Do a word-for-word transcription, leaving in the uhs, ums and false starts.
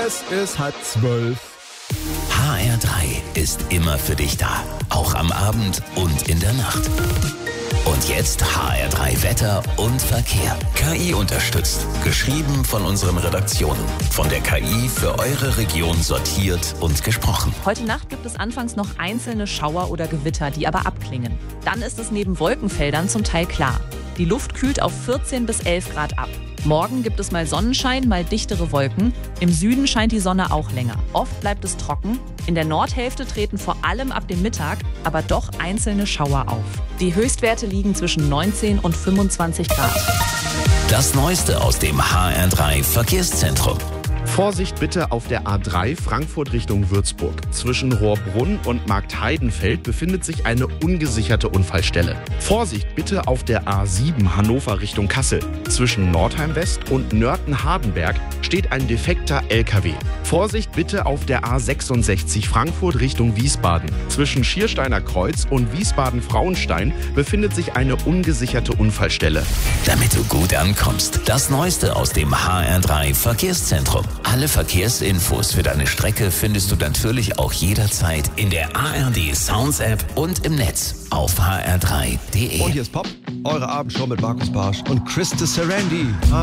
Es ist halb zwölf. H R drei ist immer für dich da. Auch am Abend und in der Nacht. Und jetzt H R drei Wetter und Verkehr. K I unterstützt. Geschrieben von unseren Redaktionen. Von der K I für eure Region sortiert und gesprochen. Heute Nacht gibt es anfangs noch einzelne Schauer oder Gewitter, die aber abklingen. Dann ist es neben Wolkenfeldern zum Teil klar. Die Luft kühlt auf vierzehn bis elf Grad ab. Morgen gibt es mal Sonnenschein, mal dichtere Wolken. Im Süden scheint die Sonne auch länger. Oft bleibt es trocken. In der Nordhälfte treten vor allem ab dem Mittag aber doch einzelne Schauer auf. Die Höchstwerte liegen zwischen neunzehn und fünfundzwanzig Grad. Das Neueste aus dem H R drei Verkehrszentrum. Vorsicht bitte auf der A drei Frankfurt Richtung Würzburg. Zwischen Rohrbrunn und Marktheidenfeld befindet sich eine ungesicherte Unfallstelle. Vorsicht bitte auf der A sieben Hannover Richtung Kassel. Zwischen Nordheim West und Nörten-Hardenberg steht ein defekter L K W. Vorsicht bitte auf der A sechsundsechzig Frankfurt Richtung Wiesbaden. Zwischen Schiersteiner Kreuz und Wiesbaden-Frauenstein befindet sich eine ungesicherte Unfallstelle. Damit du gut ankommst, das Neueste aus dem H R drei Verkehrszentrum. Alle Verkehrsinfos für deine Strecke findest du natürlich auch jederzeit in der A R D Sounds App und im Netz auf h r drei punkt d e. Und hier ist Pop, eure Abendshow mit Markus Barsch und Chris de Sarandi.